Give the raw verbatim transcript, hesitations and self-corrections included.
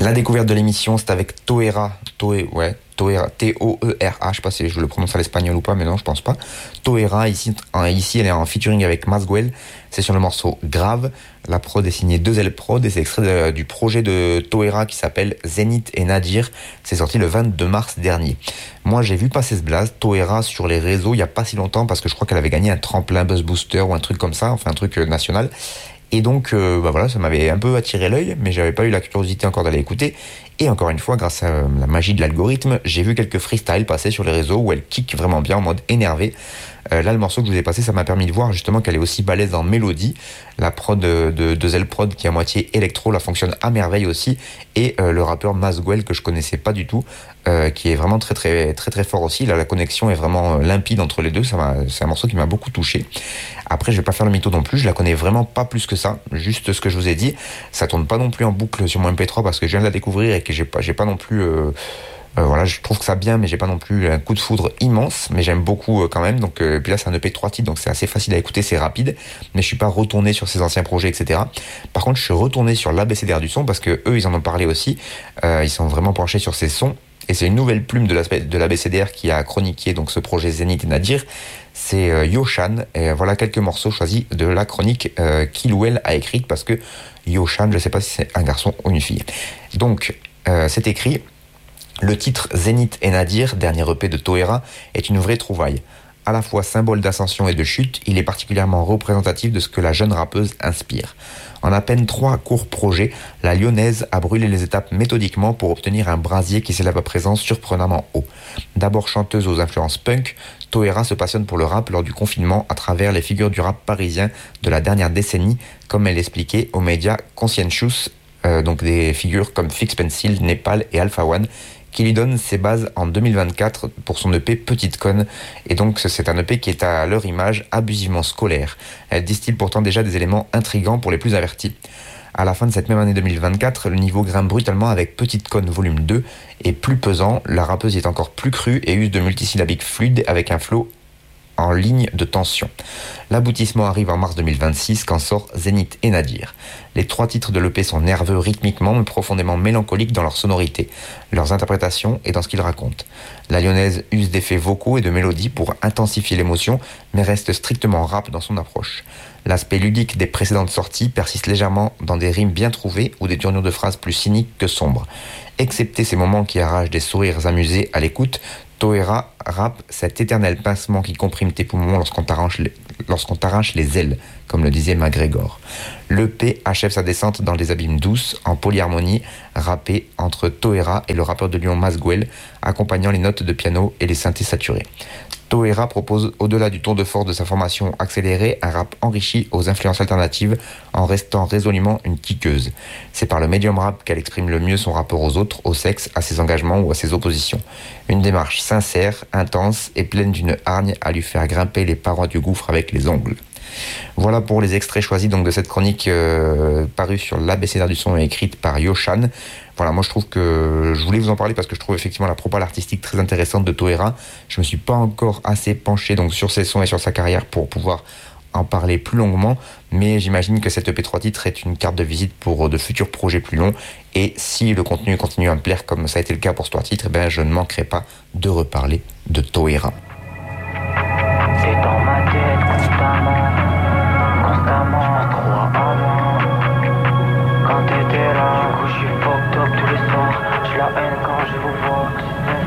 La découverte de l'émission, c'est avec Toera, Toe, ouais, Toera, T O E R A, je sais pas si je le prononce à l'espagnol ou pas, mais non, je pense pas. Toera, ici, ici elle est en featuring avec Masguel, c'est sur le morceau Grave. La prod est signée deux L Prod et c'est extrait de, du projet de Toera qui s'appelle Zénith et Nadir. C'est sorti le vingt-deux mars dernier. Moi, j'ai vu passer ce blaze, Toera, sur les réseaux il y a pas si longtemps parce que je crois qu'elle avait gagné un tremplin Buzz Booster ou un truc comme ça, enfin un truc national. Et donc, euh, bah voilà, ça m'avait un peu attiré l'œil, mais j'avais pas eu la curiosité encore d'aller écouter. Et encore une fois, grâce à la magie de l'algorithme, j'ai vu quelques freestyles passer sur les réseaux où elle kick vraiment bien en mode énervé. Euh, là, le morceau que je vous ai passé, ça m'a permis de voir justement qu'elle est aussi balèze en mélodie. La prod de, de, de Zell Prod, qui est à moitié électro, la fonctionne à merveille aussi. Et euh, le rappeur Masguel, que je connaissais pas du tout, euh, qui est vraiment très très très très fort aussi. Là, la connexion est vraiment limpide entre les deux. Ça m'a, c'est un morceau qui m'a beaucoup touché. Après, je vais pas faire le mytho non plus. Je la connais vraiment pas plus que ça. Juste ce que je vous ai dit. Ça tourne pas non plus en boucle sur mon M P trois parce que je viens de la découvrir et que j'ai pas, j'ai pas non plus. Euh, Euh, voilà, je trouve que ça bien, mais j'ai pas non plus un coup de foudre immense, mais j'aime beaucoup euh, quand même. Donc, euh, puis là, c'est un E P de trois titres, donc c'est assez facile à écouter, c'est rapide. Mais je suis pas retourné sur ses anciens projets, et cetera. Par contre, je suis retourné sur l'A B C D R du son parce que eux, ils en ont parlé aussi. Euh, ils sont vraiment penchés sur ces sons. Et c'est une nouvelle plume de l'A B C D R qui a chroniqué donc ce projet Zénith et Nadir. C'est euh, Yoshan. Et voilà quelques morceaux choisis de la chronique euh, qu'Ilouel a écrite parce que Yoshan, je sais pas si c'est un garçon ou une fille. Donc, euh, c'est écrit. Le titre Zénith et Nadir, dernier E P de Toera, est une vraie trouvaille. À la fois symbole d'ascension et de chute, il est particulièrement représentatif de ce que la jeune rappeuse inspire. En à peine trois courts projets, la Lyonnaise a brûlé les étapes méthodiquement pour obtenir un brasier qui s'élève à présent surprenamment haut. D'abord chanteuse aux influences punk, Toera se passionne pour le rap lors du confinement à travers les figures du rap parisien de la dernière décennie, comme elle l'expliquait aux médias Conscientious, euh, donc des figures comme Fix Pencil, Népal et Alpha One, qui lui donne ses bases en deux mille vingt-quatre pour son E P Petite Conne. Et donc c'est un E P qui est à leur image abusivement scolaire. Elle distille pourtant déjà des éléments intrigants pour les plus avertis. À la fin de cette même année deux mille vingt-quatre, le niveau grimpe brutalement avec Petite Conne volume deux et plus pesant, la rappeuse est encore plus crue et use de multisyllabiques fluides avec un flow en ligne de tension. L'aboutissement arrive en mars deux mille vingt-six quand sort Zénith et Nadir. Les trois titres de l'E P sont nerveux rythmiquement mais profondément mélancoliques dans leur sonorité, leurs interprétations et dans ce qu'ils racontent. La Lyonnaise use d'effets vocaux et de mélodies pour intensifier l'émotion mais reste strictement rap dans son approche. L'aspect ludique des précédentes sorties persiste légèrement dans des rimes bien trouvées ou des tournures de phrases plus cyniques que sombres. Excepté ces moments qui arrachent des sourires amusés à l'écoute, Toera rappe cet éternel pincement qui comprime tes poumons lorsqu'on t'arrache les, lorsqu'on t'arrache les ailes, comme le disait McGregor. L'E P achève sa descente dans des abîmes douces, en polyharmonie, rappée entre Toera et le rappeur de Lyon Masguel, accompagnant les notes de piano et les synthés saturés. Toera propose, au-delà du tour de force de sa formation accélérée, un rap enrichi aux influences alternatives en restant résolument une kickeuse. C'est par le médium rap qu'elle exprime le mieux son rapport aux autres, au sexe, à ses engagements ou à ses oppositions. Une démarche sincère, intense et pleine d'une hargne à lui faire grimper les parois du gouffre avec les ongles. Voilà pour les extraits choisis donc de cette chronique euh, parue sur l'A B C D R du son et écrite par Yoshan. Voilà, moi je trouve que je voulais vous en parler parce que je trouve effectivement la propale artistique très intéressante de Toera. Je me suis pas encore assez penché donc sur ses sons et sur sa carrière pour pouvoir en parler plus longuement, mais j'imagine que cette E P trois titres est une carte de visite pour de futurs projets plus longs et si le contenu continue à me plaire comme ça a été le cas pour ce trois titres, eh ben je ne manquerai pas de reparler de Toera. C'est dans ma tête constamment, constamment à trois en moi. Quand t'étais là, du coup je suis fucked up tous les soirs. J'ai la haine quand je vous vois.